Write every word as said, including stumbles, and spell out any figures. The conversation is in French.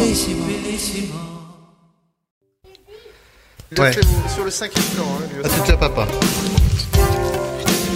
Ouais. Sur le cinquième plan, hein, lui À aussi. tout à papa.